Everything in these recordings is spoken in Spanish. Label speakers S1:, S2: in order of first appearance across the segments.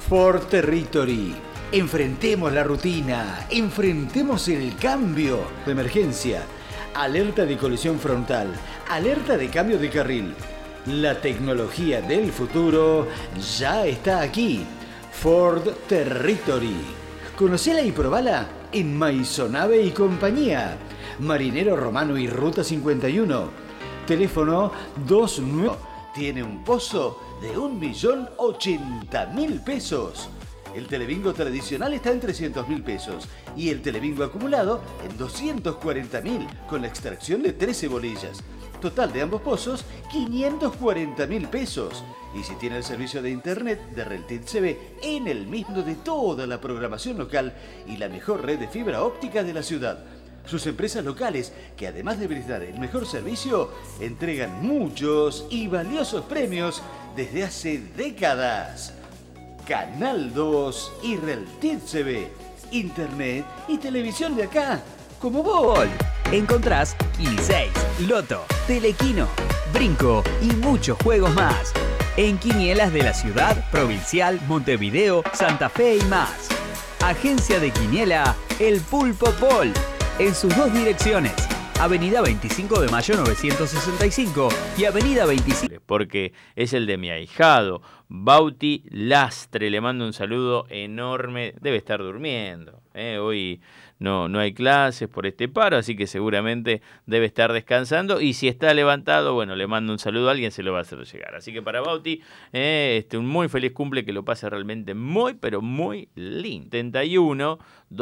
S1: Ford Territory. Enfrentemos la rutina, enfrentemos el cambio de emergencia. Alerta de colisión frontal, alerta de cambio de carril. La tecnología del futuro ya está aquí. Ford Territory. Conocela y probala en Maisonave y compañía. Marinero Romano y Ruta 51. Teléfono 29. Tiene un pozo de 1.080.000 pesos. El telebingo tradicional está en 300.000 pesos y el telebingo acumulado en 240.000 con la extracción de 13 bolillas. Total de ambos pozos, 540.000 pesos. Y si tiene el servicio de internet de Reltit CB en el mismo de toda la programación local y la mejor red de fibra óptica de la ciudad. Sus empresas locales, que además de brindar el mejor servicio, entregan muchos y valiosos premios desde hace décadas. Canal 2 y Reltit CB. Internet y televisión de acá, como vos.
S2: Encontrás Kini 6, Loto, Telequino, Brinco y muchos juegos más. En quinielas de la ciudad, provincial, Montevideo, Santa Fe y más. Agencia de Quiniela, El Pulpo Pol. En sus dos direcciones, Avenida 25 de Mayo 965 y Avenida 25.
S3: Porque es el de mi ahijado, Bauti Lastre. Le mando un saludo enorme. Debe estar durmiendo. Hoy no hay clases por este paro, así que seguramente debe estar descansando. Y si está levantado, bueno, le mando un saludo a alguien, se lo va a hacer llegar. Así que para Bauti, un muy feliz cumple, que lo pase realmente muy, pero muy lindo. 71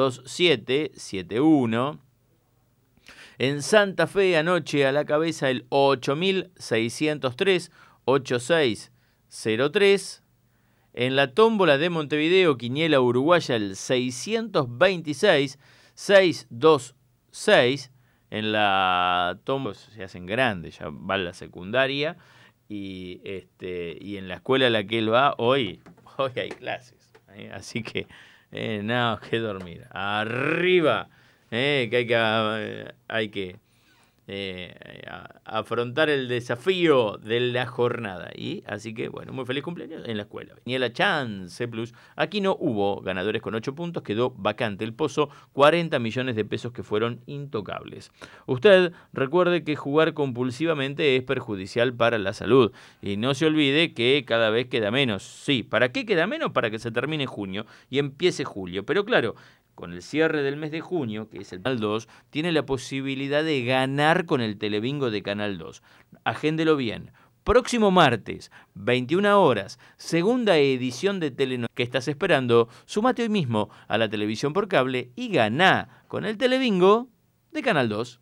S3: 2771. En Santa Fe anoche a la cabeza el 8603 8603. En la tómbola de Montevideo, quiniela uruguaya el 626 626. En la tómbola se hacen grandes, ya va a la secundaria. Y en la escuela a la que él va, hoy hay clases. Así que nada que dormir. Arriba. Que hay que afrontar el desafío de la jornada. Y así que, bueno, muy feliz cumpleaños en la escuela. Ni la Chance Plus. Aquí no hubo ganadores con 8 puntos. Quedó vacante el pozo. 40 millones de pesos que fueron intocables. Usted recuerde que jugar compulsivamente es perjudicial para la salud. Y no se olvide que cada vez queda menos. Sí, ¿para qué queda menos? Para que se termine junio y empiece julio. Pero claro, con el cierre del mes de junio, que es el Canal 2, tiene la posibilidad de ganar con el telebingo de Canal 2. Agéndelo bien. Próximo martes, 21 horas, segunda edición de Telenor. ¿Qué estás esperando? Súmate hoy mismo a la televisión por cable y ganá con el telebingo de Canal 2.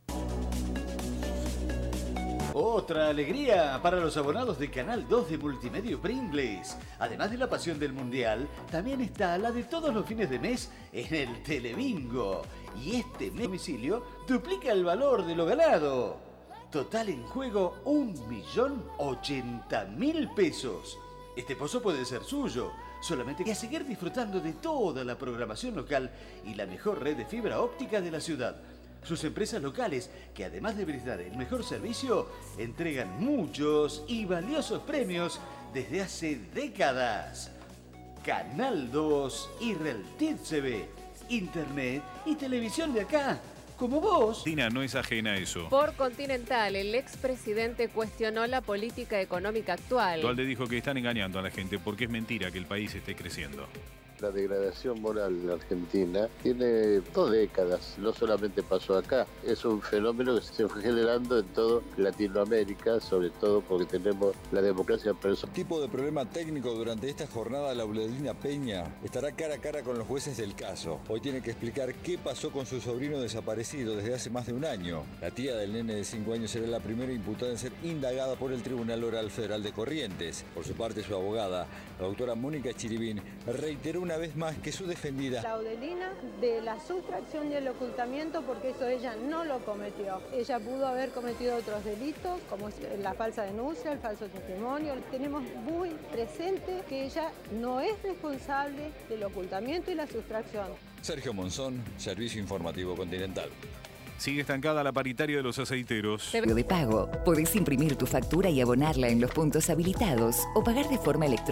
S1: Otra alegría para los abonados de Canal 2 de Multimedia Pringles. Además de la pasión del Mundial, también está la de todos los fines de mes en el Telebingo. Y este mes domicilio duplica el valor de lo ganado. Total en juego 1.080.000 pesos. Este pozo puede ser suyo. Solamente hay que seguir disfrutando de toda la programación local y la mejor red de fibra óptica de la ciudad. Sus empresas locales, que además de brindar el mejor servicio, entregan muchos y valiosos premios desde hace décadas. Canal 2 y Reltit CB. Internet y televisión de acá, como vos.
S4: Tina no es ajena a eso.
S5: Por Continental, el expresidente cuestionó la política económica actual.
S4: Dualde dijo que están engañando a la gente porque es mentira que el país esté creciendo.
S6: La degradación moral en Argentina tiene 2 décadas, no solamente pasó acá, es un fenómeno que se fue generando en toda Latinoamérica, sobre todo porque tenemos la democracia personal.
S7: Tipo de problema técnico durante esta jornada, Laurelina Peña estará cara a cara con los jueces del caso. Hoy tiene que explicar qué pasó con su sobrino desaparecido desde hace más de un año. La tía del nene de 5 años será la primera imputada en ser indagada por el Tribunal Oral Federal de Corrientes. Por su parte, su abogada, la doctora Mónica Chiribín, reiteró una vez más que su defendida
S8: Laudelina de la sustracción y el ocultamiento, porque eso ella no lo cometió. Ella pudo haber cometido otros delitos, como la falsa denuncia, el falso testimonio. Tenemos muy presente que ella no es responsable del ocultamiento y la sustracción.
S7: Sergio Monzón, Servicio Informativo Continental.
S4: Sigue estancada la paritaria de los aceiteros.
S9: De pago. Podés imprimir tu factura y abonarla en los puntos habilitados o pagar de forma electrónica